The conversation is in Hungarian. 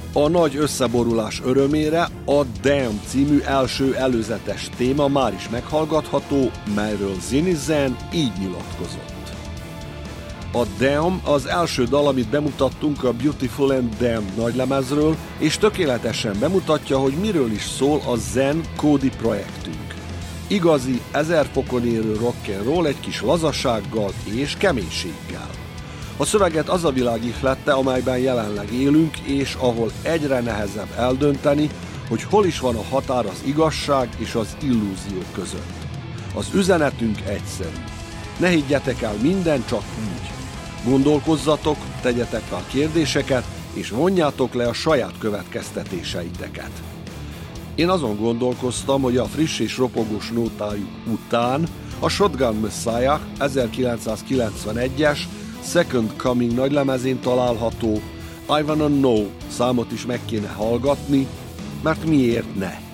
A nagy összeborulás örömére a Damn című első előzetes téma már is meghallgatható, melyről Zinny Zen így nyilatkozott. A Damn az első dal, amit bemutattunk a Beautiful and Damned nagylemezről, és tökéletesen bemutatja, hogy miről is szól a Zen Cody projektünk. Igazi, 1000 fokon érő rock'n'roll egy kis lazasággal és keménységgel. A szöveget az a világ ihlette, amelyben jelenleg élünk, és ahol egyre nehezebb eldönteni, hogy hol is van a határ az igazság és az illúzió között. Az üzenetünk egyszerű. Ne higgyetek el minden csak úgy. Gondolkozzatok, tegyetek fel kérdéseket, és vonjátok le a saját következtetéseiteket. Én azon gondolkoztam, hogy a friss és ropogós nótájuk után a Shotgun Messiah 1991-es Second Coming nagylemezén található I Wanna Know számot is meg kéne hallgatni, mert miért ne?